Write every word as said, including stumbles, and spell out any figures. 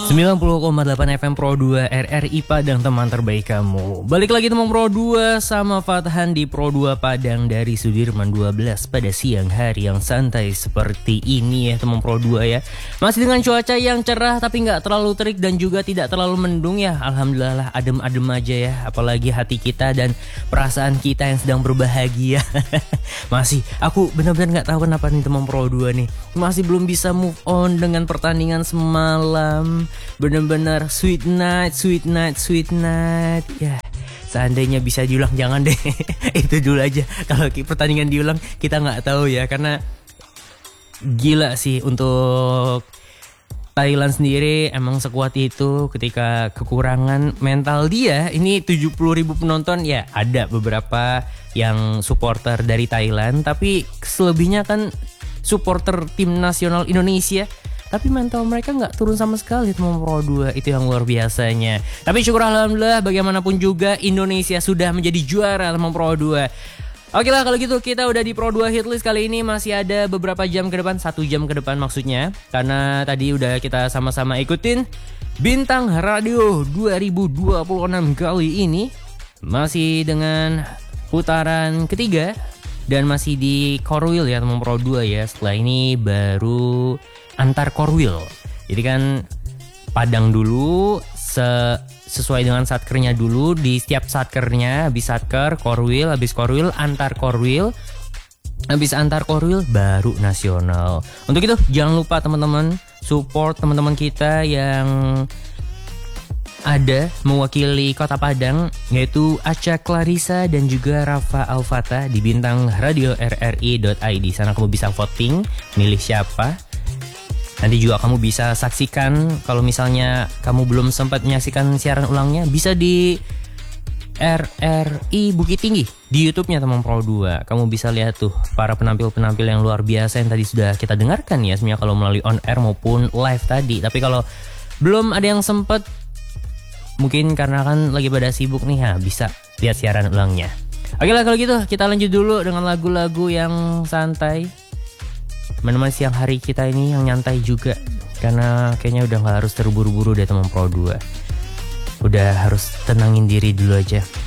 sembilan puluh koma delapan F M Pro dua R R I Padang, teman terbaik kamu. Balik lagi teman Pro dua sama Fathan di Pro dua Padang dari Sudirman dua belas pada siang hari yang santai seperti ini ya teman Pro dua ya. Masih dengan cuaca yang cerah tapi nggak terlalu terik dan juga tidak terlalu mendung ya. Alhamdulillah adem-adem aja ya. Apalagi hati kita dan perasaan kita yang sedang berbahagia. Masih aku benar-benar nggak tahu kenapa nih teman Pro dua nih masih belum bisa move on dengan pertandingan semalam. Bener-bener sweet night, sweet night, sweet night. Ya, seandainya bisa diulang jangan deh. Itu dulu aja. Kalau pertandingan diulang kita nggak tahu ya, karena gila sih untuk Thailand sendiri emang sekuat itu ketika kekurangan mental dia. Ini tujuh puluh ribu penonton ya, ada beberapa yang supporter dari Thailand, tapi selebihnya kan supporter tim nasional Indonesia. Tapi mental mereka nggak turun sama sekali teman Pro dua, itu yang luar biasanya. Tapi syukur alhamdulillah bagaimanapun juga Indonesia sudah menjadi juara teman Pro dua. Oke lah kalau gitu kita udah di Pro dua Hitlist kali ini, masih ada beberapa jam ke depan, satu jam ke depan maksudnya. Karena tadi udah kita sama-sama ikutin Bintang Radio dua ribu dua puluh enam kali ini. Masih dengan putaran ketiga dan masih di Korwil ya teman Pro dua ya. Setelah ini baru antar Korwil. Jadi kan Padang dulu se sesuai dengan satkernya dulu, di setiap satkernya habis satker Korwil, habis Korwil antar Korwil, habis antar Korwil baru nasional. Untuk itu jangan lupa teman-teman support teman-teman kita yang ada mewakili Kota Padang, yaitu Acha Clarissa dan juga Rafa Alfata di Bintang Radio R R I dot I D. Sana kamu bisa voting milih siapa. Nanti juga kamu bisa saksikan, kalau misalnya kamu belum sempat menyaksikan siaran ulangnya, bisa di R R I Bukit Tinggi di YouTube-nya teman Pro dua. Kamu bisa lihat tuh para penampil-penampil yang luar biasa yang tadi sudah kita dengarkan ya, sebenarnya kalau melalui on air maupun live tadi. Tapi kalau belum ada yang sempat, mungkin karena kan lagi pada sibuk nih, ya bisa lihat siaran ulangnya. Oke lah kalau gitu kita lanjut dulu dengan lagu-lagu yang santai, menemani siang hari kita ini yang nyantai juga. Karena kayaknya udah gak harus terburu-buru deh teman Pro dua. Udah harus tenangin diri dulu aja.